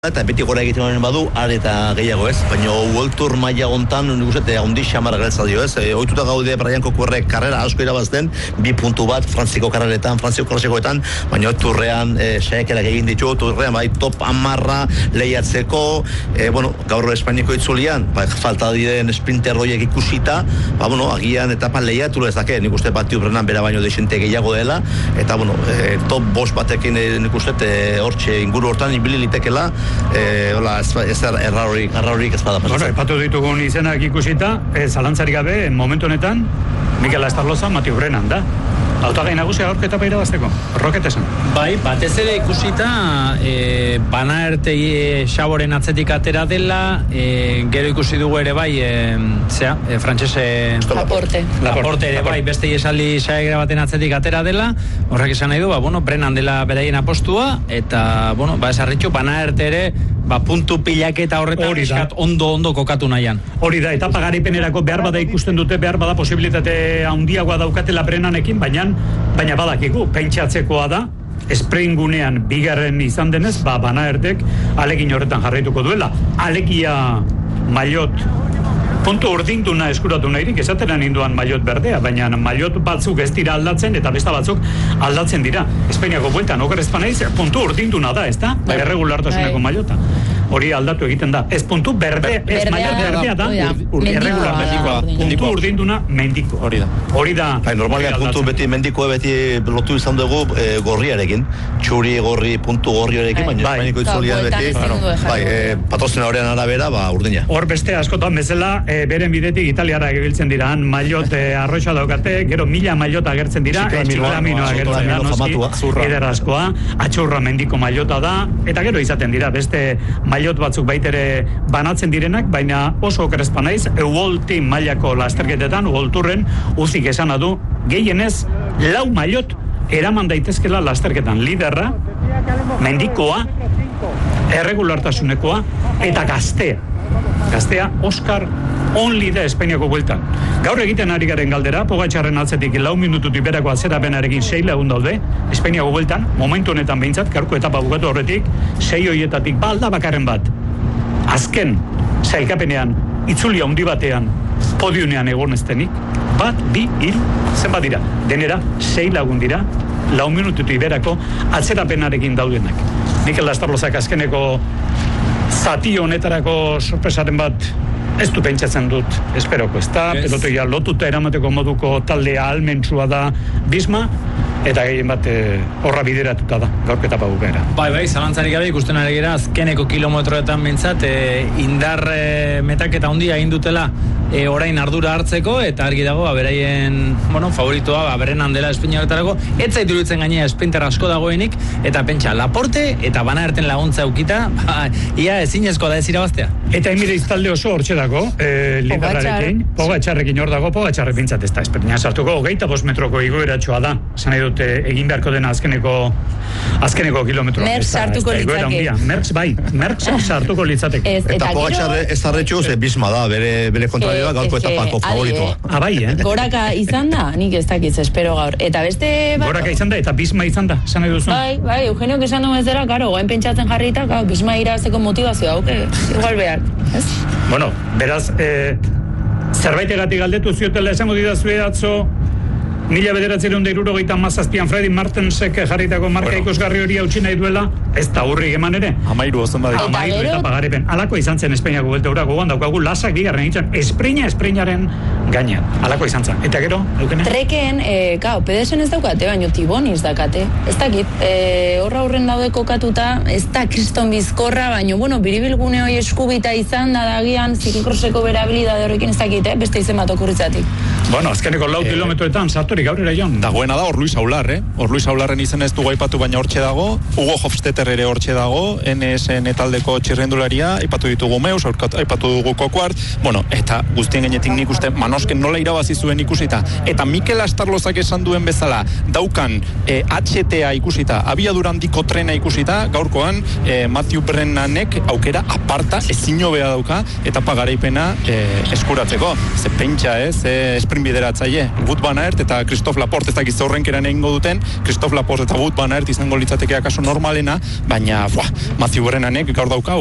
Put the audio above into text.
Eta beti gora egiten badu, are eta gehiago ez, baina World Tour maila hontan nik uste handi xamar gertza dio ez, ohituta gaude Brian Coquerrek karrera asko irabazten, 2 puntu bat Frantziko karreretan, Frantziko klasekoetan, baina turrean saiakerak egin ditu, turrean bai top 10 lehiatzeko, gaur Espainiako itzulian, falta diren sprinter horiek ikusita, agian etapan lehiatu lezake, nik uste Mathieu Brennan bera baino desente gehiago dela, eta top 5 batekin nik uste hortxe inguru hortan ibili litekela, ez errarorik ez bada pasatzen. Epatu ditugun izenak ikusita, zalantzarik gabe, momentu honetan, Mikel Astarloza, Mathieu Brennan da. Hautagai nagusia gaurko etapa irabazteko. Roket esan. Bai, batez ere ikusita Van Aert Chaboren atzetik atera dela, gero ikusi dugu ere bai, frantsese Laporte ere bai, beste esaldi saiakera baten atzetik atera dela, horrek esan nahi du, Brennan dela beraien apostua, eta, esarritxu, Van Aert ere, puntu pilaketa horretan eskat ondo kokatu nahian. Hori da, etapa garaipenerako behar bada ikusten dute, behar bada posibilitate handiagoa daukatela Brennanekin, baina badakigu, pentsatzekoa da, sprint gunean bigarren izan denez, Van Aertek alegin horretan jarraituko duela. Alegia maillot puntu urdinduna eskuratu nahirik, esatera ninduan maillot berdea, baina maillot batzuk ez dira aldatzen, eta besta batzuk aldatzen dira. Espainiako bueltan, okerrezpa nahiz, puntu urdinduna da, ez da? Erregulartasuneko maillota. Hori aldatu egiten da. Ez puntu berde, ez maillot berdea da, erregulartasuneko. Puntu urdinduna mendiko. Hori da. Normalean puntu beti mendiko beti lotu izan dugu gorriarekin. Txuri, gorri, puntu gorriarekin, baina Espainiako itzulian beti, patrozena horrean arabera, urdina. Hor beste askotan bezala, beren bidetik Italiara gebiltzen dira, maillot arroxa daukate, gero 1000 maillot agertzen dira, txiklaminoa agertzen da, noski, ederrazkoa, atxurra mendiko maillota da, eta gero izaten dira, beste maillot batzuk baitere banatzen direnak, baina oso okerezpa naiz, World Team mailako lasterketetan, World Touren, uzik esana du, gehienez, 4 maillot eraman daitezkela lasterketan, liderra, mendikoa, erregulartasunekoa, eta gaztea, Oscar only da Espainiako bueltan. Gaur egiten ari garen galdera, Pogačarren atzetik 4 minututik berako atzerapenarekin 6 lagun daude, Espainiako bueltan, momentu honetan behintzat, gaurko etapa bukatu horretik, 6 horietatik balda bakarren bat. Azken, sailkapenean, itzuli handi batean, podiunean egon eztenik, 1, 2, 3, zenbat dira? Denera, 6 lagun dira, 4 minututik berako atzerapenarekin daudenak. Mikel Astarlozak azkeneko zati honetarako sorpresaren bat ez du pentsatzen dut, esperoko, ez da, pelotoia lotuta eramateko moduko taldea almentsua da Bisma, eta gehien bat horra bideratuta da, gaurko etapa bukaera. Bai, zalantzarik gabe ikusten ari gara, azkeneko kilometroetan bintzat, indar metaketa handia egin dutela orain ardura hartzeko, eta argi dago, beraien, favoritoa, Brennan dela Espainiaretarako, ez zaitu iruditzen gainea sprinter asko dagoenik, eta pentsa, Laporte eta Van Aerten laguntza eukita, ia ezinezkoa da ez irabaztea. Eta emire iztalde oso hortxe dago, liderrarekin, Pogačarrekin hor dago, Pogačarre bintzat ez da, Espainia sartuko, 25 metroko igoeratxoa da, esan nahi dute egin beharko dena azkeneko kilometroa. Merckx sartuko litzateke. Merckx sartuko litzateke. Eta Pogačarre ez darretxuz, Bisma da, bere kontrarioa gaurko etapako favoritoa. Bai, Goraka izan da, nik ez dakiz, espero gaur. Eta beste... Goraka izan da, eta Bisma izan da, esan nahi duzu. Bai, Eugeniok esan duen ez dela, goen pentsatzen jarrita, Bisma irabazteko motivazioa, igual behar, ez? Bueno, beraz, zerbaitegatik galdetu ziotela esango didazue atzo, 1967an Freddy Martensek jarritako marka ikusgarri hori hautsi nahi duela, ez da hurrik eman ere. 13 ozen badik. 13 etapa garapen. Alako izan zen Espainiako buelta hura gogoan daukagu lasak bigarren egiten espreinaren gainean. Alako izan zen. Eta gero, Eukene? Treken, pedesen ez daukate, baino tiboniz dakate. Ez dakit, horra hurren daude kokatuta, ez da kriston bizkorra, baino, biribilgune hori eskubita izan da dagian, ziklokroseko berabilidade horrekin ez dakit, beste izen bat okurritzatik. Azkeneko 4 kilometroetan sarturik aurrera joan. Dagoena da, Luis Aular, Luis Aularren izen ez dugu aipatu baina hortxe dago, Hugo Hofstetter ere hortxe dago, NSN taldeko txirrendularia, aipatu ditugu Meus, aipatu dugu Coquart, eta guztien gainetik nik uste Manosken nola irabazi zuen ikusita, eta Mikel Astarlozak esan duen bezala, daukan HTA ikusita, abiadura handiko trena ikusita, gaurkoan Mathieu Brennanek aukera aparta ezin hobea dauka, eta pagaraipena eskuratzeko. Ze pentsa, sprint bideratzaile, Wout van Aert eta Christophe Laporte, ez dakiz aurrenkeran egingo duten, Christophe Laporte eta Wout van Aert izango litzateke akaso normalena, baina Mathieu Brennanek gaur dauka